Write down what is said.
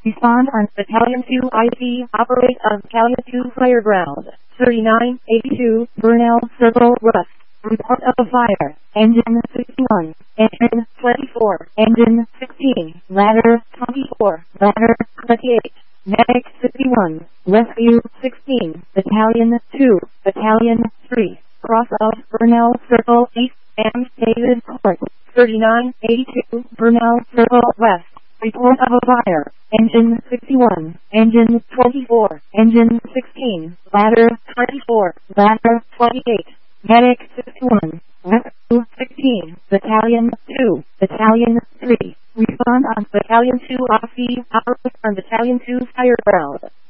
Respond on Battalion 2 IV. Operate on Battalion 2 Fireground. 3982, Burnell Circle West. Report of a fire. Engine 61. Engine 24. Engine 16. Ladder 24. Ladder 28. Medic 61. Rescue 16. Battalion 2. Battalion 3. Cross of Burnell Circle East and David Court. 3982, Burnell Circle West. Report of a fire. Engine 61. Engine 24. Engine 16. Ladder 24. Ladder 28. Medic 61. Rescue 16. Battalion 2. Battalion 3. Respond on Battalion 2 off the operate on Battalion 2 Fireground.